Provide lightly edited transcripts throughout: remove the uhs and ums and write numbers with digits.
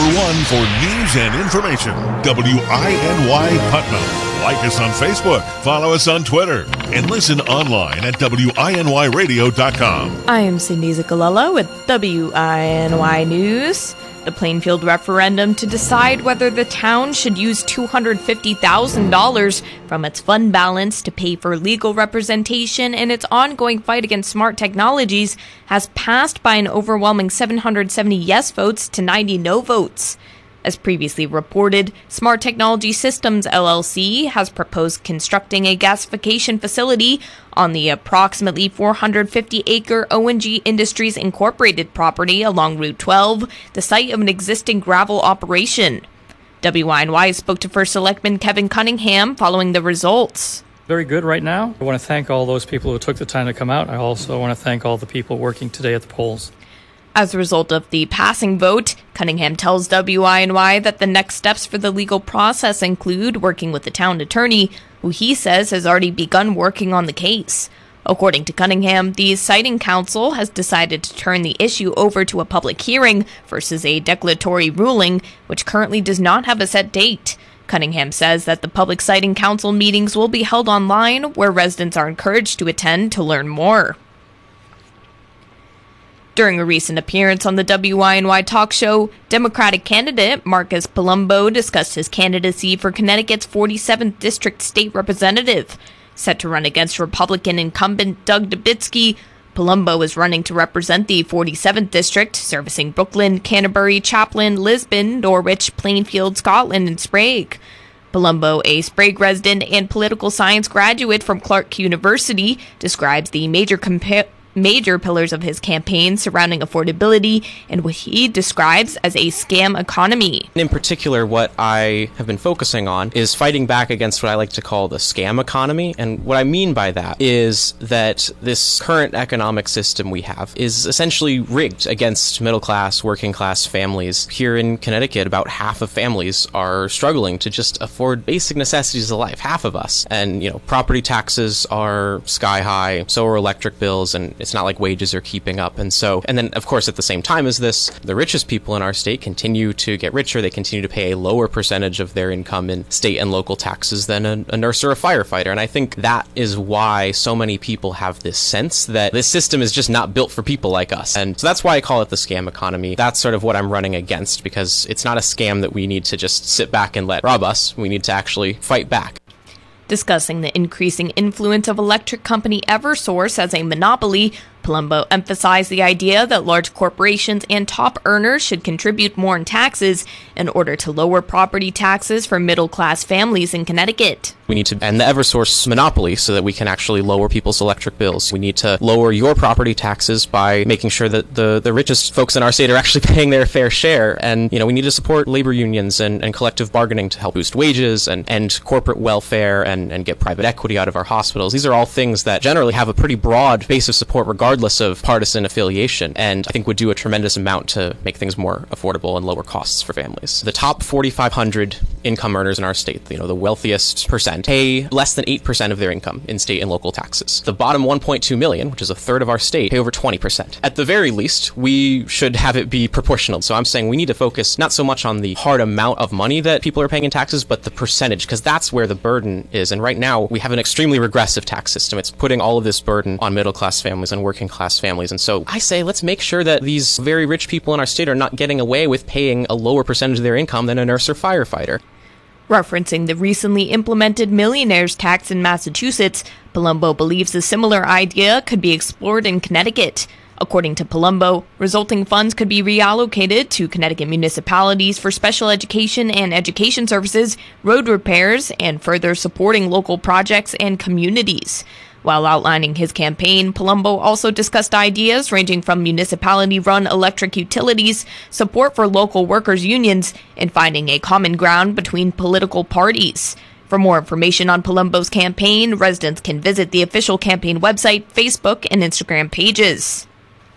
one for news and information. WINY Putnam. Like us on Facebook, follow us on Twitter, and listen online at WINYradio.com. I am Cindy Zicolella with WINY News. The Plainfield referendum to decide whether the town should use $250,000 from its fund balance to pay for legal representation in its ongoing fight against smart technologies has passed by an overwhelming 770 yes votes to 90 no votes. As previously reported, Smart Technology Systems LLC has proposed constructing a gasification facility on the approximately 450-acre O&G Industries Incorporated property along Route 12, the site of an existing gravel operation. WINY spoke to First Selectman Kevin Cunningham following the results. Very good right now. I want to thank all those people who took the time to come out. I also want to thank all the people working today at the polls. As a result of the passing vote, Cunningham tells WINY that the next steps for the legal process include working with the town attorney, who he says has already begun working on the case. According to Cunningham, the Siting Council has decided to turn the issue over to a public hearing versus a declaratory ruling, which currently does not have a set date. Cunningham says that the Public Siting Council meetings will be held online, where residents are encouraged to attend to learn more. During a recent appearance on the WINY talk show, Democratic candidate Marcus Palumbo discussed his candidacy for Connecticut's 47th District State Representative. Set to run against Republican incumbent Doug Dubitzky, Palumbo is running to represent the 47th District, servicing Brooklyn, Canterbury, Chaplin, Lisbon, Norwich, Plainfield, Scotland, and Sprague. Palumbo, a Sprague resident and political science graduate from Clark University, describes the major pillars of his campaign surrounding affordability and what he describes as a scam economy. In particular, what I have been focusing on is fighting back against what I like to call the scam economy. And what I mean by that is that this current economic system we have is essentially rigged against middle-class, working-class families. Here in Connecticut, about half of families are struggling to just afford basic necessities of life, half of us. And, property taxes are sky high, so are electric bills, and it's not like wages are keeping up. And then, of course, at the same time as this, the richest people in our state continue to get richer. They continue to pay a lower percentage of their income in state and local taxes than a nurse or a firefighter. And I think that is why so many people have this sense that this system is just not built for people like us. And so that's why I call it the scam economy. That's sort of what I'm running against, because it's not a scam that we need to just sit back and let rob us. We need to actually fight back. Discussing the increasing influence of electric company Eversource as a monopoly, Palumbo emphasized the idea that large corporations and top earners should contribute more in taxes in order to lower property taxes for middle-class families in Connecticut. We need to end the Eversource monopoly so that we can actually lower people's electric bills. We need to lower your property taxes by making sure that the richest folks in our state are actually paying their fair share. And, we need to support labor unions and collective bargaining to help boost wages and end corporate welfare and get private equity out of our hospitals. These are all things that generally have a pretty broad base of support regardless of partisan affiliation, and I think would do a tremendous amount to make things more affordable and lower costs for families. The top 4,500 income earners in our state, the wealthiest percent, pay less than 8% of their income in state and local taxes. The bottom 1.2 million, which is a third of our state, pay over 20%. At the very least, we should have it be proportional. So I'm saying we need to focus not so much on the hard amount of money that people are paying in taxes, but the percentage, because that's where the burden is. And right now, we have an extremely regressive tax system. It's putting all of this burden on middle-class families and working-class families. And so I say let's make sure that these very rich people in our state are not getting away with paying a lower percentage of their income than a nurse or firefighter. Referencing the recently implemented millionaires tax in Massachusetts, Palumbo believes a similar idea could be explored in Connecticut. According to Palumbo, resulting funds could be reallocated to Connecticut municipalities for special education and education services, road repairs, and further supporting local projects and communities. While outlining his campaign, Palumbo also discussed ideas ranging from municipality-run electric utilities, support for local workers' unions, and finding a common ground between political parties. For more information on Palumbo's campaign, residents can visit the official campaign website, Facebook, and Instagram pages.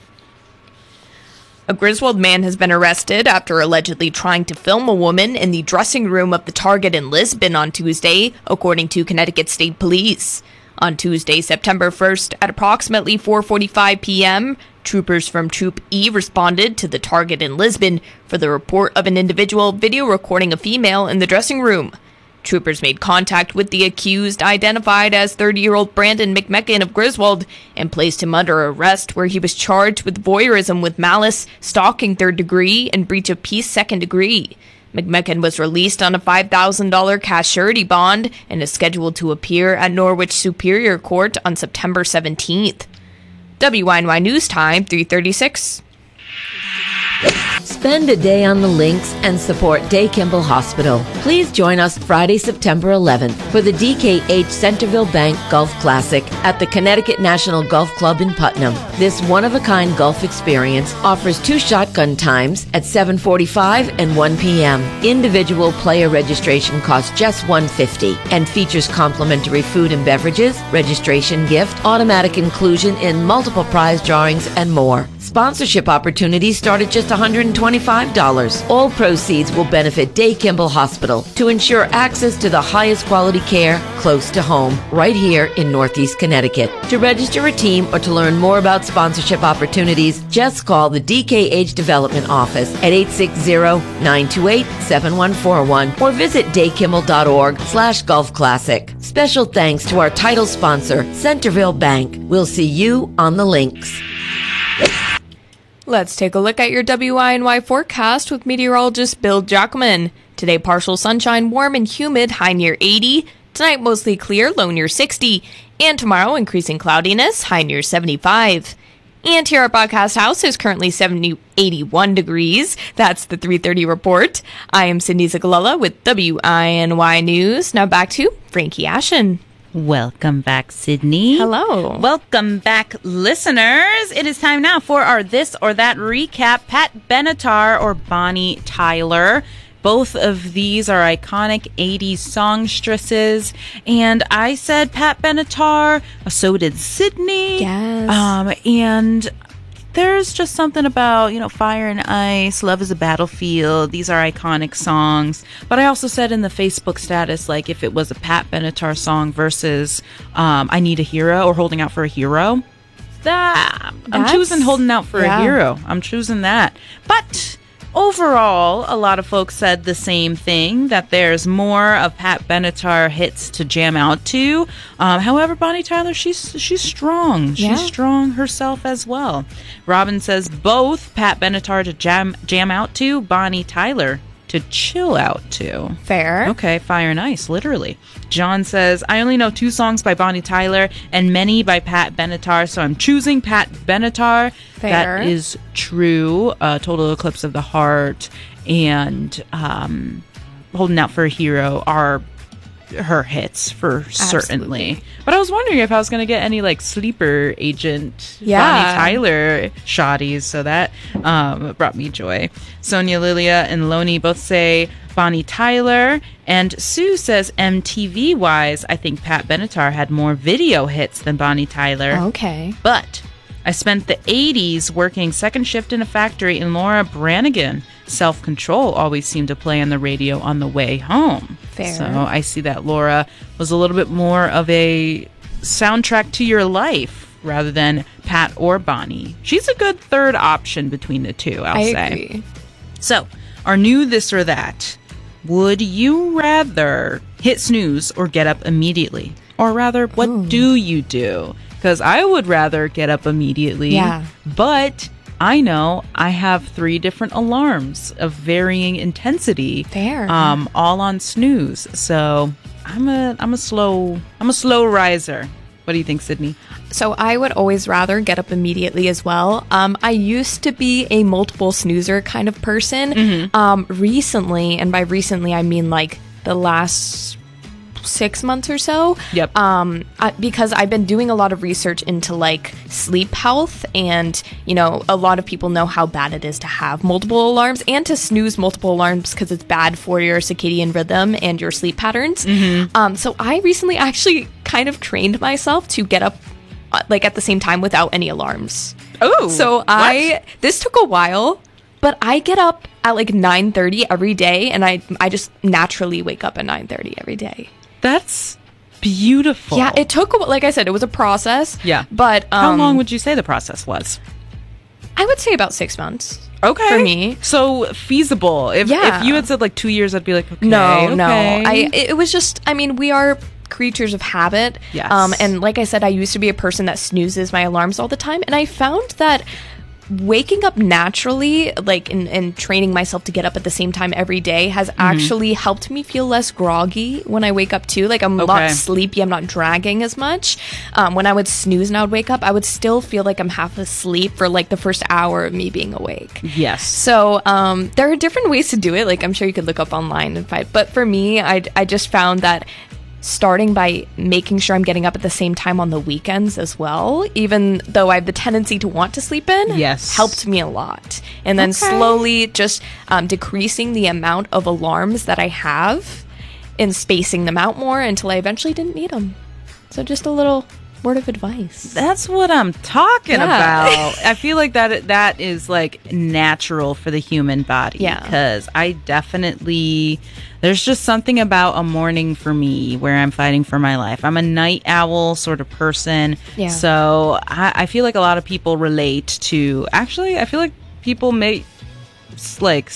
A Griswold man has been arrested after allegedly trying to film a woman in the dressing room of the Target in Lisbon on Tuesday, according to Connecticut State Police. On Tuesday, September 1st, at approximately 4:45 p.m., troopers from Troop E responded to the target in Lisbon for the report of an individual video recording a female in the dressing room. Troopers made contact with the accused, identified as 30-year-old Brandon McMecken of Griswold, and placed him under arrest, where he was charged with voyeurism with malice, stalking third degree, and breach of peace second degree. McMecken was released on a $5,000 cash surety bond and is scheduled to appear at Norwich Superior Court on September 17th. WINY News Time, 3:36. Spend a day on the links and support Day Kimball Hospital. Please join us Friday, September 11th for the DKH Centerville Bank Golf Classic at the Connecticut National Golf Club in Putnam. This one-of-a-kind golf experience offers 2 shotgun times at 7:45 and 1 p.m. Individual player registration costs just $150 and features complimentary food and beverages, registration gift, automatic inclusion in multiple prize drawings, and more. Sponsorship opportunities start at just $125. All proceeds will benefit Day Kimball Hospital to ensure access to the highest quality care close to home, right here in Northeast Connecticut. To register a team or to learn more about sponsorship opportunities, just call the DKH Development Office at 860-928-7141 or visit daykimball.org/golf classic. Special thanks to our title sponsor, Centerville Bank. We'll see you on the links. Let's take a look at your WINY forecast with meteorologist Bill Jackman. Today, partial sunshine, warm and humid, high near 80. Tonight, mostly clear, low near 60. And tomorrow, increasing cloudiness, high near 75. And here at Broadcast House is currently 81 degrees. That's the 3:30 report. I am Cindy Zagalella with WINY News. Now back to Frankie Ashen. Welcome back, Sydney. Hello. Welcome back, listeners. It is time now for our This or That recap. Pat Benatar or Bonnie Tyler. Both of these are iconic 80s songstresses. And I said Pat Benatar. So did Sydney. Yes. And there's just something about, Fire and Ice, Love is a Battlefield. These are iconic songs. But I also said in the Facebook status, like, if it was a Pat Benatar song versus I Need a Hero or Holding Out for a Hero, I'm choosing Holding Out for a Hero. I'm choosing that. But overall, a lot of folks said the same thing, that there's more of Pat Benatar hits to jam out to. However, Bonnie Tyler, she's strong. She's strong herself as well. Robin says both Pat Benatar to jam out to, Bonnie Tyler to chill out to. Fair. Okay, Fire and Ice, literally. John says, I only know 2 songs by Bonnie Tyler and many by Pat Benatar, so I'm choosing Pat Benatar. Fair. That is true. Total Eclipse of the Heart and Holding Out for a Hero are her hits for certainly. But I was wondering if I was going to get any like sleeper agent Bonnie Tyler shotties, so that brought me joy. Sonia, Lilia, and Loney both say Bonnie Tyler, and Sue says MTV wise, I think Pat Benatar had more video hits than Bonnie Tyler. Okay. But I spent the 80s working second shift in a factory, and Laura Branigan, Self-Control, always seemed to play on the radio on the way home. Fair. So I see that Laura was a little bit more of a soundtrack to your life rather than Pat or Bonnie. She's a good third option between the two, I'll say. I agree. So, our new This or That. Would you rather hit snooze or get up immediately? Or rather, what do you do? Because I would rather get up immediately. Yeah. But I know I have 3 different alarms of varying intensity. Fair. All on snooze. So I'm a slow riser. What do you think, Sydney? So I would always rather get up immediately as well. I used to be a multiple snoozer kind of person. Mm-hmm. Recently, and by recently I mean like the last 6 months or so. Yep. Because I've been doing a lot of research into like sleep health, and a lot of people know how bad it is to have multiple alarms and to snooze multiple alarms because it's bad for your circadian rhythm and your sleep patterns. Mm-hmm. So I recently actually kind of trained myself to get up like at the same time without any alarms. Oh. So this took a while, but I get up at like 9:30 every day, and I just naturally wake up at 9:30 every day. That's beautiful. Yeah, it took, like I said, it was a process. Yeah. But how long would you say the process was? I would say about 6 months. Okay. For me. So feasible. If you had said like 2 years, I'd be like, okay. No. It was just, I mean, we are creatures of habit. Yes. And like I said, I used to be a person that snoozes my alarms all the time. And I found that waking up naturally, like and training myself to get up at the same time every day has actually helped me feel less groggy when I wake up too. Like I'm not sleepy, I'm not dragging as much. When I would snooze and I would wake up, I would still feel like I'm half asleep for like the first hour of me being awake. Yes. So there are different ways to do it. Like I'm sure you could look up online and find. But for me, I just found that starting by making sure I'm getting up at the same time on the weekends as well, even though I have the tendency to want to sleep in, helped me a lot. And then slowly just decreasing the amount of alarms that I have and spacing them out more until I eventually didn't need them. So just a little word of advice. That's what I'm talking about. I feel like that is like natural for the human body. Yeah. Because I definitely, there's just something about a morning for me where I'm fighting for my life. I'm a night owl sort of person. Yeah. So I feel like a lot of people relate to, actually, I feel like people may like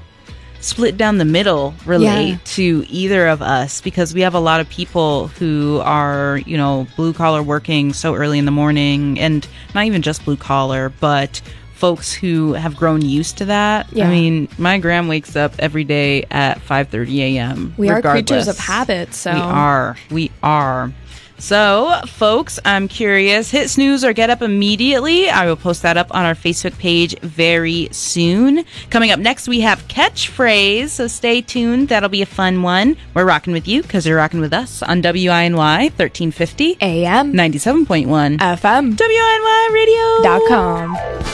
split down the middle relate to either of us, because we have a lot of people who are, you know, blue collar working so early in the morning, and not even just blue collar, but folks who have grown used to that. I mean, my gram wakes up every day at 5:30 a.m. We are creatures of habit, so we are. So, folks, I'm curious. Hit snooze or get up immediately. I will post that up on our Facebook page very soon. Coming up next, we have Catchphrase, so stay tuned. That'll be a fun one. We're rocking with you because you're rocking with us on WINY 1350 AM 97.1 FM WINYradio.com.